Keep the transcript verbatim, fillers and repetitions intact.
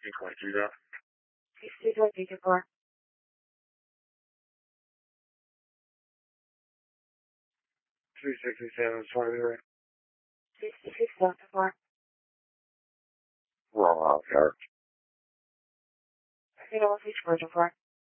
You can't do that. sixty twenty-four. two sixty-seven, sorry, right? sixty-six twenty-four. Wrong out there. You know, six twenty-four.